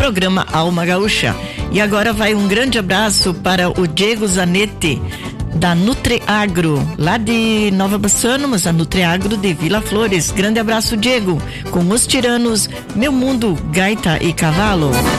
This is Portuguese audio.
programa Alma Gaúcha. E agora vai um grande abraço para o Diego Zanetti, da Nutreagro, lá de Nova Bassano, mas a Nutreagro de Vila Flores. Grande abraço, Diego, com Os Tiranos, Meu Mundo, Gaita e Cavalo.